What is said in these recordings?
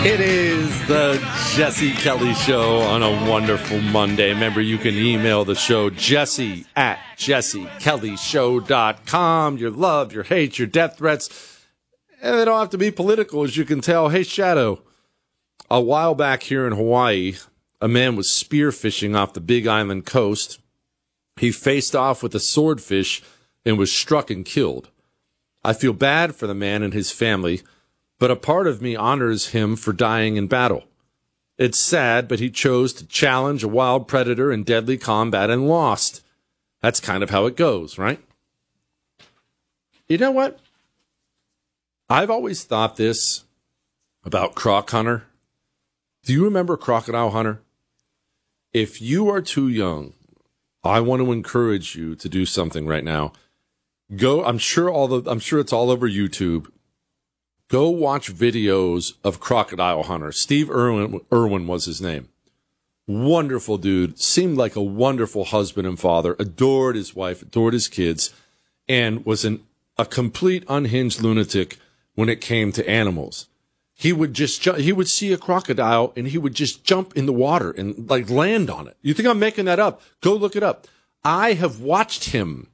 It is the Jesse Kelly Show on a wonderful Monday. Remember, you can email the show, jesse@jessekellyshow.com. Your love, your hate, your death threats. And they don't have to be political, as you can tell. Hey, Shadow, a while back here in Hawaii, a man was spearfishing off the Big Island coast. He faced off with a swordfish and was struck and killed. I feel bad for the man and his family, but a part of me honors him for dying in battle. It's sad, but he chose to challenge a wild predator in deadly combat and lost. That's kind of how it goes, right? You know what? I've always thought this about Croc Hunter. Do you remember Crocodile Hunter? If you are too young, I want to encourage you to do something right now. Go, I'm sure it's all over YouTube. Go watch videos of Crocodile Hunter. Steve Irwin was his name. Wonderful dude. Seemed like a wonderful husband and father. Adored his wife, adored his kids, and was a complete unhinged lunatic when it came to animals. He would see a crocodile and he would just jump in the water and like land on it. You think I'm making that up? Go look it up. I have watched him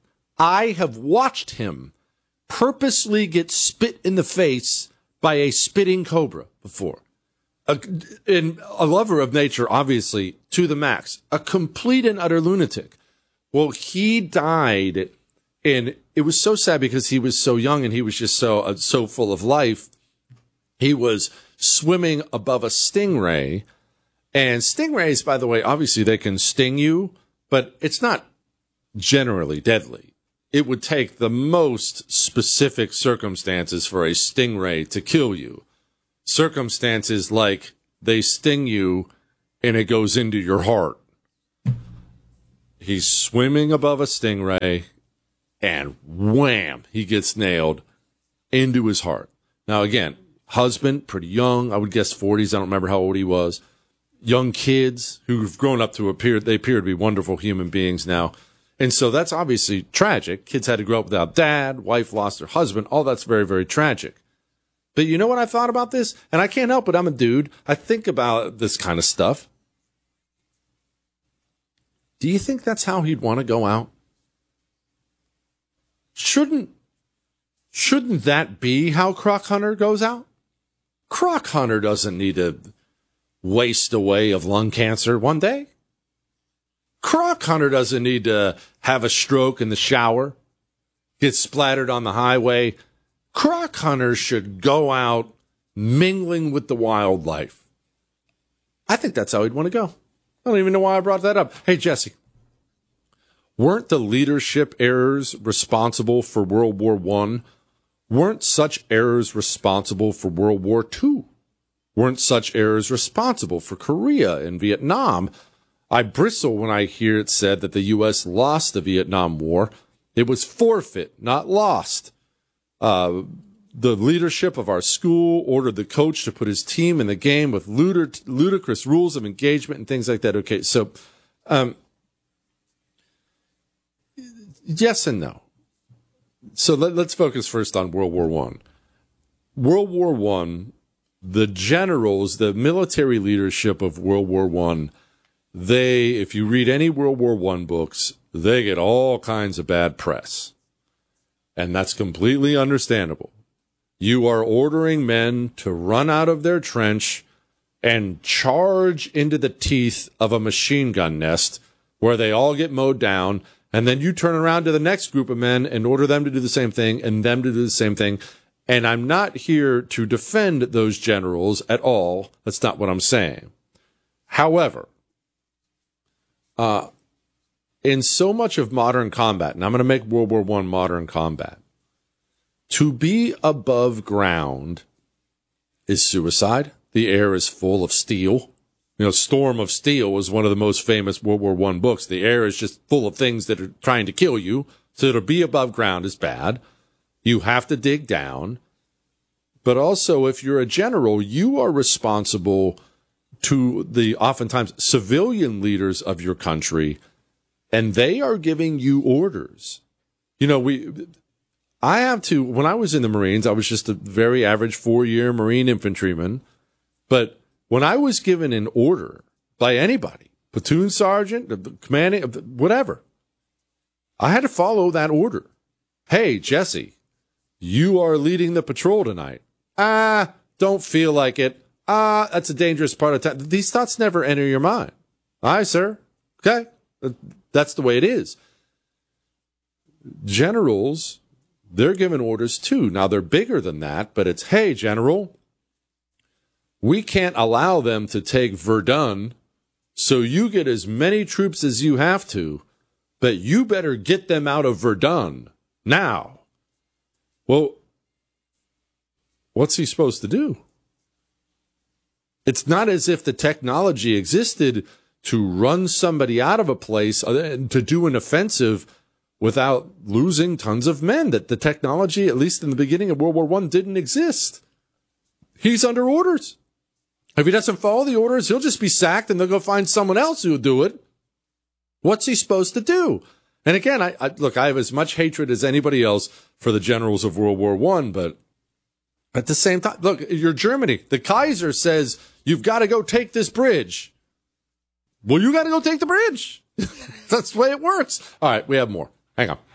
purposely get spit in the face by a spitting cobra before. And a lover of nature, obviously, to the max. A complete and utter lunatic. Well, he died, and it was so sad because he was so young and he was just so full of life. He was swimming above a stingray. And stingrays, by the way, obviously they can sting you, but it's not generally deadly. It would take the most specific circumstances for a stingray to kill you. Circumstances like they sting you and it goes into your heart. He's swimming above a stingray and wham, he gets nailed into his heart. Now, again, husband, pretty young, I would guess 40s. I don't remember how old he was. Young kids who've grown up they appear to be wonderful human beings now. And so that's obviously tragic. Kids had to grow up without dad, wife lost her husband. All that's very, very tragic. But you know what I thought about this? And I can't help it. I'm a dude. I think about this kind of stuff. Do you think that's how he'd want to go out? Shouldn't that be how Croc Hunter goes out? Croc Hunter doesn't need to waste away of lung cancer one day. Croc Hunter doesn't need to have a stroke in the shower, get splattered on the highway. Croc Hunter should go out mingling with the wildlife. I think that's how he'd want to go. I don't even know why I brought that up. Hey, Jesse, weren't the leadership errors responsible for World War I? Weren't such errors responsible for World War II? Weren't such errors responsible for Korea and Vietnam? I bristle when I hear it said that the U.S. lost the Vietnam War. It was forfeit, not lost. The leadership of our school ordered the coach to put his team in the game with ludicrous rules of engagement and things like that. Okay, so yes and no. So let's focus first on World War I. World War I, the generals, the military leadership of World War I, if you read any World War I books, they get all kinds of bad press. And that's completely understandable. You are ordering men to run out of their trench and charge into the teeth of a machine gun nest where they all get mowed down. And then you turn around to the next group of men and order them to do the same thing and them to do the same thing. And I'm not here to defend those generals at all. That's not what I'm saying. However, in so much of modern combat, and I'm going to make World War I modern combat, to be above ground is suicide. The air is full of steel. You know, Storm of Steel was one of the most famous World War I books. The air is just full of things that are trying to kill you. So to be above ground is bad. You have to dig down. But also, if you're a general, you are responsible to the oftentimes civilian leaders of your country, and they are giving you orders. You know, when I was in the Marines, I was just a very average 4-year Marine infantryman. But when I was given an order by anybody, platoon sergeant, commanding, whatever, I had to follow that order. Hey, Jesse, you are leading the patrol tonight. Don't feel like it. That's a dangerous part of time. These thoughts never enter your mind. Aye, sir. Okay. That's the way it is. Generals, they're given orders too. Now, they're bigger than that, but it's, hey, General, we can't allow them to take Verdun, so you get as many troops as you have to, but you better get them out of Verdun now. Well, what's he supposed to do? It's not as if the technology existed to run somebody out of a place and to do an offensive without losing tons of men. That the technology, at least in the beginning of World War I, didn't exist. He's under orders. If he doesn't follow the orders, he'll just be sacked and they'll go find someone else who will do it. What's he supposed to do? And again, I have as much hatred as anybody else for the generals of World War I, but at the same time, look, you're Germany. The Kaiser says, you've got to go take this bridge. Well, you got to go take the bridge. That's the way it works. All right, we have more. Hang on.